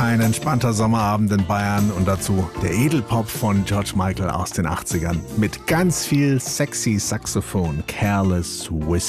Ein entspannter Sommerabend in Bayern und dazu der Edelpop von George Michael aus den 80ern mit ganz viel sexy Saxophon, Careless Whisper.